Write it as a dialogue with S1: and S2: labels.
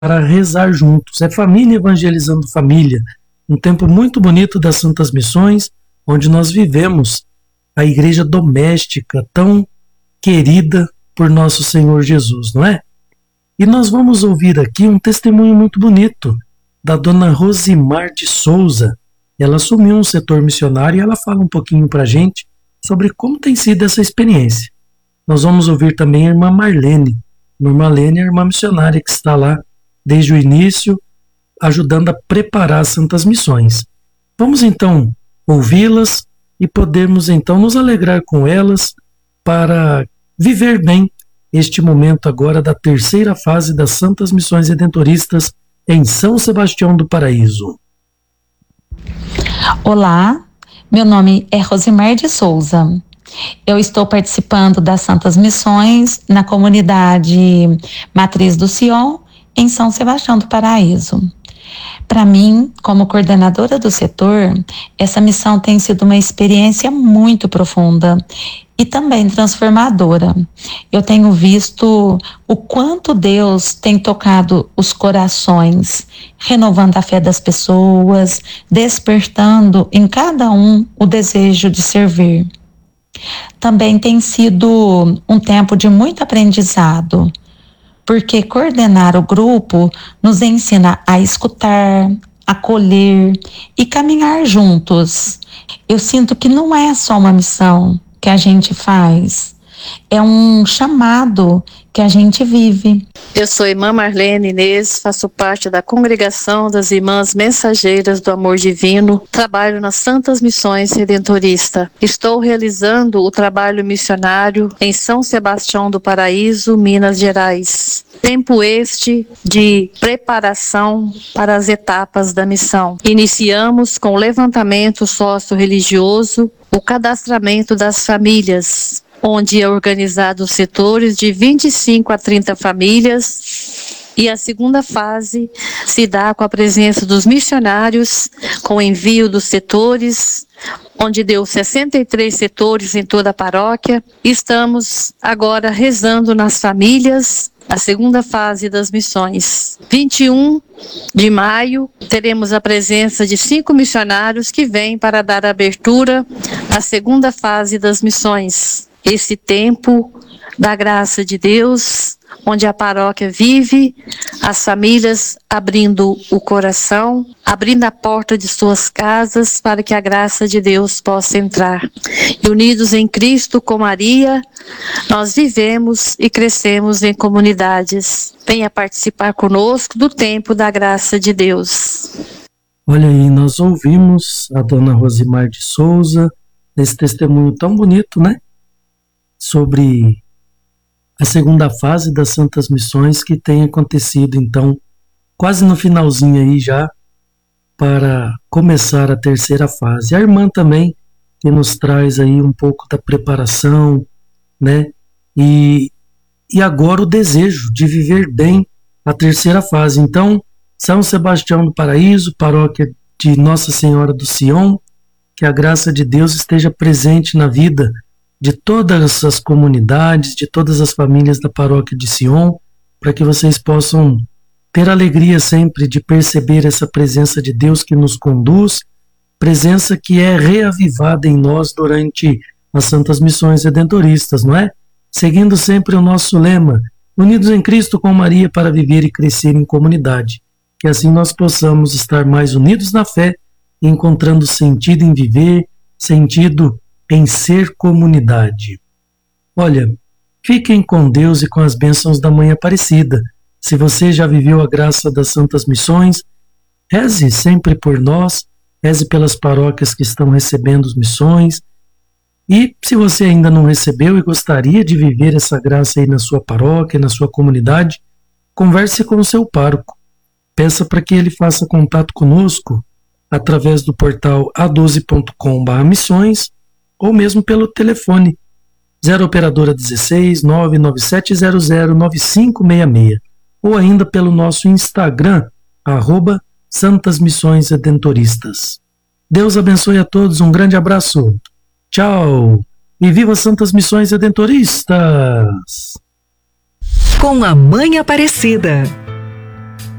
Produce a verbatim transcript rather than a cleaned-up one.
S1: para rezar juntos. É família evangelizando família. Um tempo muito bonito das Santas Missões, onde nós vivemos a igreja doméstica tão querida por nosso Senhor Jesus, não é? E nós vamos ouvir aqui um testemunho muito bonito da dona Rosimar de Souza. Ela assumiu um setor missionário e ela fala um pouquinho para a gente sobre como tem sido essa experiência. Nós vamos ouvir também a irmã Marlene. A irmã Marlene é a irmã missionária que está lá desde o início, ajudando a preparar as Santas Missões. Vamos então ouvi-las e podermos então nos alegrar com elas para viver bem este momento agora da terceira fase das Santas Missões Redentoristas em São Sebastião do Paraíso.
S2: Olá, meu nome é Rosimar de Souza. Eu estou participando das Santas Missões na comunidade Matriz do Sion, em São Sebastião do Paraíso. Para mim, como coordenadora do setor, essa missão tem sido uma experiência muito profunda e também transformadora. Eu tenho visto o quanto Deus tem tocado os corações, renovando a fé das pessoas, despertando em cada um o desejo de servir. Também tem sido um tempo de muito aprendizado, porque coordenar o grupo nos ensina a escutar, acolher e caminhar juntos. Eu sinto que não é só uma missão que a gente faz, é um chamado que a gente vive.
S3: Eu sou irmã Marlene Inês, faço parte da congregação das Irmãs Mensageiras do Amor Divino, trabalho nas Santas Missões Redentorista. Estou realizando o trabalho missionário em São Sebastião do Paraíso, Minas Gerais. Tempo este de preparação para as etapas da missão. Iniciamos com o levantamento sócio-religioso, o cadastramento das famílias, onde é organizado os setores de vinte e cinco a trinta famílias, e a segunda fase se dá com a presença dos missionários, com o envio dos setores, onde deu sessenta e três setores em toda a paróquia. Estamos agora rezando nas famílias, a segunda fase das missões. vinte e um de maio, teremos a presença de cinco missionários que vêm para dar abertura à segunda fase das missões. Esse tempo da graça de Deus, onde a paróquia vive, as famílias abrindo o coração, abrindo a porta de suas casas para que a graça de Deus possa entrar. E unidos em Cristo com Maria, nós vivemos e crescemos em comunidades. Venha participar conosco do tempo da graça de Deus.
S1: Olha aí, nós ouvimos a dona Rosimar de Souza, nesse testemunho tão bonito, né? Sobre a segunda fase das Santas Missões que tem acontecido, então, quase no finalzinho aí já, para começar a terceira fase. A irmã também, que nos traz aí um pouco da preparação, né? E, e agora o desejo de viver bem a terceira fase. Então, São Sebastião do Paraíso, paróquia de Nossa Senhora do Sion, que a graça de Deus esteja presente na vida de todas as comunidades, de todas as famílias da paróquia de Sion, para que vocês possam ter alegria sempre de perceber essa presença de Deus que nos conduz, presença que é reavivada em nós durante as Santas Missões Redentoristas, não é? Seguindo sempre o nosso lema, unidos em Cristo com Maria para viver e crescer em comunidade, que assim nós possamos estar mais unidos na fé, encontrando sentido em viver, sentido em ser comunidade. Olha, fiquem com Deus e com as bênçãos da Mãe Aparecida. Se você já viveu a graça das Santas Missões, reze sempre por nós, reze pelas paróquias que estão recebendo as missões. E se você ainda não recebeu e gostaria de viver essa graça aí na sua paróquia, na sua comunidade, converse com o seu pároco. Peça para que ele faça contato conosco através do portal a doze ponto com barra missões ou mesmo pelo telefone zero operadora dezesseis, nove nove sete zero zero nove cinco seis seis ou ainda pelo nosso Instagram, arroba Santas Missões Redentoristas. Deus abençoe a todos, um grande abraço, tchau e viva Santas Missões Redentoristas!
S4: Com a Mãe Aparecida.